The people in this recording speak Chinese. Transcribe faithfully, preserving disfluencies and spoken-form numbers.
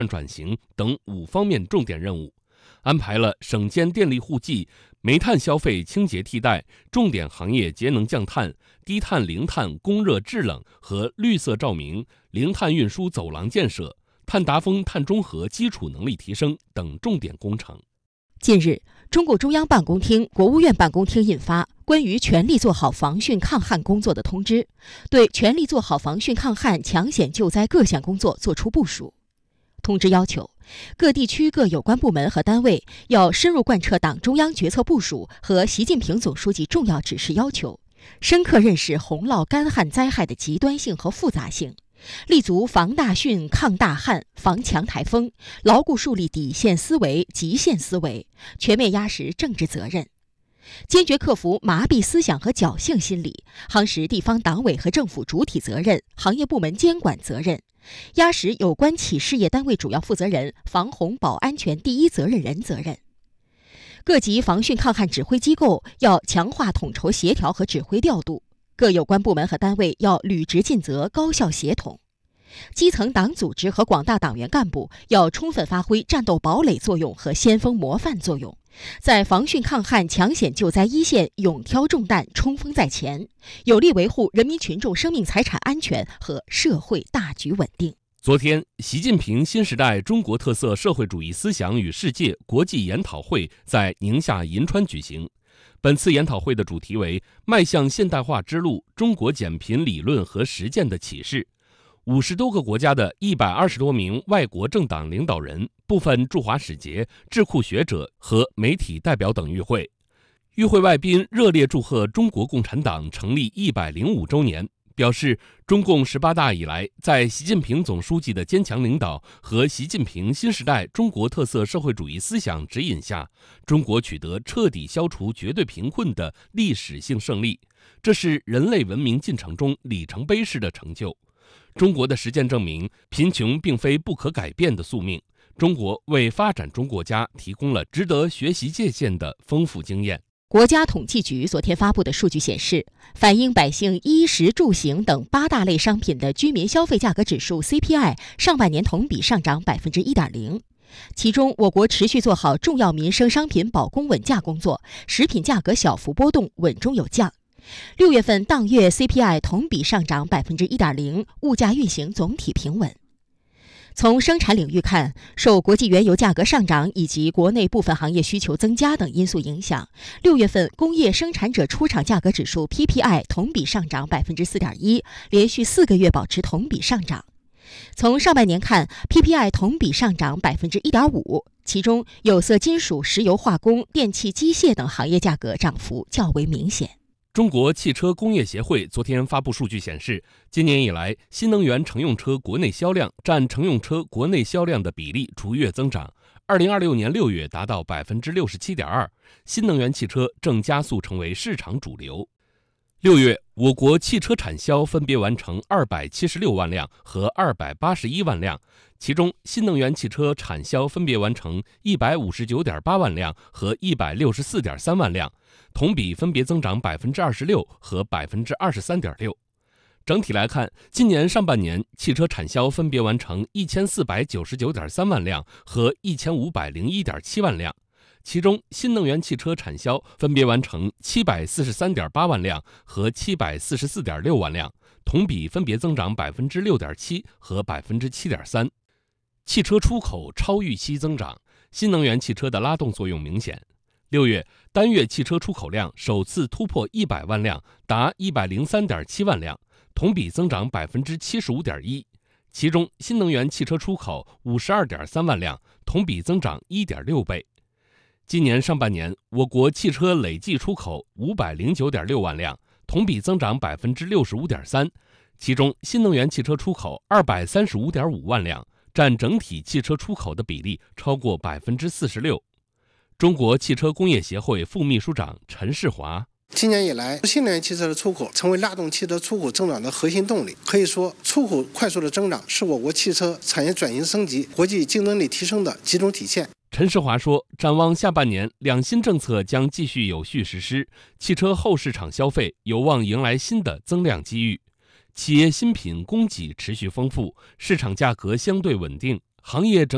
转型等五方面重点任务，安排了省间电力户籍、煤炭消费清洁替代、重点行业节能降碳、低碳零碳供热制冷和绿色照明、零碳运输走廊建设、碳达峰碳中和基础能力提升等重点工程。 近日，中共中央办公厅、国务院办公厅印发关于全力做好防汛抗旱工作的通知，对全力做好防汛抗旱抢险救灾各项工作作出部署。通知要求，各地区各有关部门和单位要深入贯彻党中央决策部署和习近平总书记重要指示要求，深刻认识洪涝干旱灾害的极端性和复杂性，立足防大汛、抗大旱、防强台风，牢固树立底线思维、极限思维，全面压实政治责任，坚决克服麻痹思想和侥幸心理，夯实地方党委和政府主体责任、行业部门监管责任，压实有关企事业单位主要负责人防洪保安全第一责任人责任。各级防汛抗旱指挥机构要强化统筹协调和指挥调度，各有关部门和单位要履职尽责、高效协同。基层党组织和广大党员干部要充分发挥战斗堡垒作用和先锋模范作用，在防汛抗旱抢险救灾一线勇挑重担、冲锋在前，有力维护人民群众生命财产安全和社会大局稳定。 昨天，习近平新时代中国特色社会主义思想与世界国际研讨会在宁夏银川举行。本次研讨会的主题为迈向现代化之路：中国减贫理论和实践的启示。五十多个国家的一百二十多名外国政党领导人、部分驻华使节、智库学者和媒体代表等与会。与会外宾热烈祝贺中国共产党成立一百零五周年，表示中共十八大以来，在习近平总书记的坚强领导和习近平新时代中国特色社会主义思想指引下，中国取得彻底消除绝对贫困的历史性胜利，这是人类文明进程中里程碑式的成就。中国的实践证明，贫穷并非不可改变的宿命。中国为发展中国家提供了值得学习借鉴的丰富经验。 国家统计局昨天发布的数据显示，反映百姓衣食住行等八大类商品的居民消费价格指数 C P I 上半年同比上涨 百分之一点零。其中，我国持续做好重要民生商品保供稳价工作，食品价格小幅波动，稳中有降。六月份当月 C P I 同比上涨 百分之一点零， 物价运行总体平稳。从生产领域看，受国际原油价格上涨以及国内部分行业需求增加等因素影响，六月份工业生产者出厂价格指数 P P I 同比上涨 百分之四点一， 连续四个月保持同比上涨。从上半年看 ，P P I 同比上涨 百分之一点五， 其中有色金属、石油化工、电气机械等行业价格涨幅较为明显。 中国汽车工业协会昨天发布数据显示，今年以来，新能源乘用车国内销量占乘用车国内销量的比例逐月增长。二零二六年六月达到 百分之六十七点二， 新能源汽车正加速成为市场主流。六月，我国汽车产销分别完成二百七十六万辆和二百八十一万辆，其中新能源汽车产销分别完成一百五十九点八万辆和一百六十四点三万辆，同比分别增长 百分之二十六 和 百分之二十三点六。整体来看，今年上半年汽车产销分别完成一千四百九十九点三万辆和一千五百零一点七万辆，其中新能源汽车产销分别完成七百四十三点八万辆和七百四十四点六万辆，同比分别增长 百分之六点七 和 百分之七点三。汽车出口超预期增长，新能源汽车的拉动作用明显。六月单月汽车出口量首次突破一百万辆，达一百零三点七万辆，同比增长 百分之七十五点一。其中新能源汽车出口五十二点三万辆，同比增长 一点六倍。今年上半年，我国汽车累计出口五百零九点六万辆，同比增长 百分之六十五点三。其中新能源汽车出口二百三十五点五万辆，占整体汽车出口的比例超过 百分之四十六。中国汽车工业协会副秘书长陈世华： 今年以来，新能源汽车的出口成为拉动汽车出口增长的核心动力。可以说，出口快速的增长是我国汽车产业转型升级、国际竞争力提升的集中体现。 陈世华说，展望下半年，两新政策将继续有序实施，汽车后市场消费有望迎来新的增量机遇，企业新品供给持续丰富，市场价格相对稳定，行业整